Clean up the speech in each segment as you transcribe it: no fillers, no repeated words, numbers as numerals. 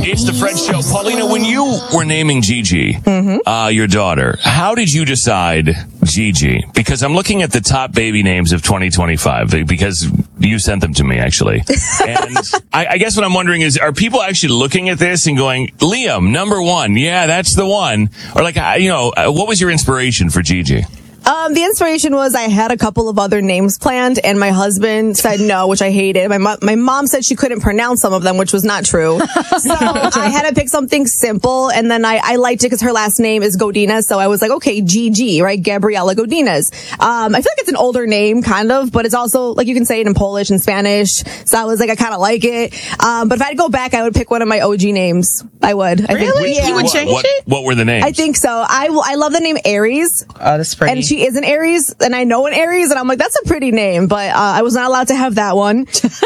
It's the Fred Show. Paulina, when you were naming Gigi, your daughter, how did you decide Gigi? Because I'm looking at the top baby names of 2025, because you sent them to me, actually. And I guess what I'm wondering is, are people actually looking at this and going, Liam, number one, yeah, that's the one? Or like, what was your inspiration for Gigi? The inspiration was I had a couple of other names planned, and my husband said no, which I hated. My mom said she couldn't pronounce some of them, which was not true. So I had to pick something simple, and then I liked it because her last name is Godinez, so I was like, okay, Gigi, right? Gabriela Godinez. I feel like it's an older name, kind of, but it's also, like, you can say it in Polish and Spanish, so I was like, I kind of like it. But if I had to go back, I would pick one of my OG names. I would. Really? Yeah. You would change it? What were the names? I think so. I love the name Aries. Oh, that's pretty. And she is an Aries, and I know an Aries, and I'm like, that's a pretty name, but I was not allowed to have that one.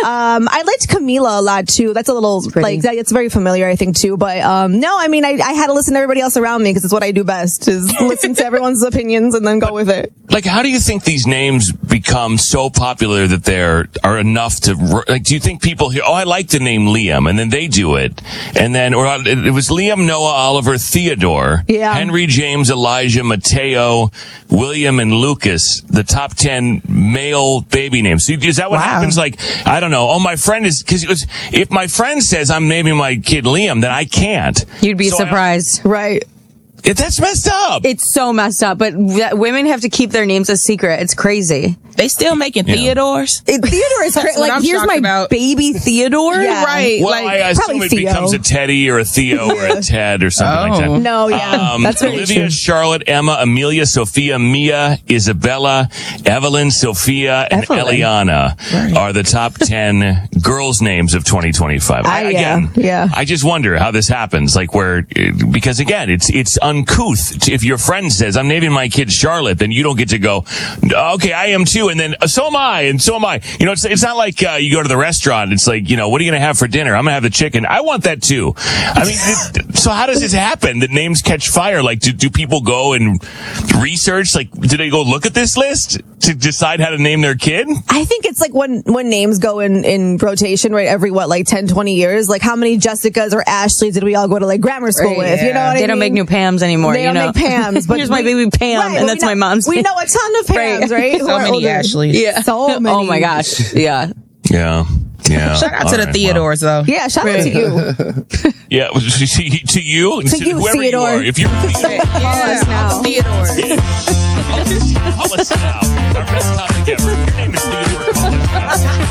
I liked Camila a lot too. That's a little it's very familiar, I think, too. But no, I mean, I had to listen to everybody else around me because it's what I do best, is listen to everyone's opinions and then go with it. Like, how do you think these names become so popular that there are enough to, like, do you think people hear, oh, I like the name Liam, and then they do it, and then, or it was Liam, Noah, Oliver, Theodore, Henry, James, Elijah, Mateo, William, and Lucas, the top 10 male baby names. So is that what happens? Like, I don't know. Oh, my friend is, because if my friend says I'm naming my kid Liam, then I can't. You'd be surprised. Right. That's messed up. It's so messed up, but women have to keep their names a secret. It's crazy. They still making Theodores? Theodore is crazy. Like, here's my baby Theodore. Yeah. Right. Well, I assume it becomes a Teddy or a Theo or a Ted or something like that. No, that's very Olivia, true. Charlotte, Emma, Amelia, Sophia, Mia, Isabella, Evelyn, Sophia, and Eliana are the top 10 girls' names of 2025. I just wonder how this happens. Like, because again, it's uncouth. If your friend says, I'm naming my kid Charlotte, then you don't get to go, okay, I am too. And then so am I, and so am I. You know, it's not like you go to the restaurant. It's like, what are you going to have for dinner? I'm going to have the chicken. I want that too. I mean, so how does this happen that names catch fire? Like, do people go and research? Like, do they go look at this list to decide how to name their kid? I think it's like when names go in rotation, right? Every 10, 20 years? Like, how many Jessicas or Ashleys did we all go to grammar school with? You know what I mean? They don't make new Pams anymore. They don't make Pams. But here's my baby Pam, and that's my mom's name. We know a ton of Pams, right? So many Ashleys. Yeah. So many. Oh my gosh. Yeah. Yeah. Yeah. Shout out to the Theodores, though. Yeah, shout out to you. Yeah, to you? To you, whoever Theodore. you are. If you're Theodore. Call us now. Theodore. Call us now. Our best topic ever. Your name is Theodore. Call us now.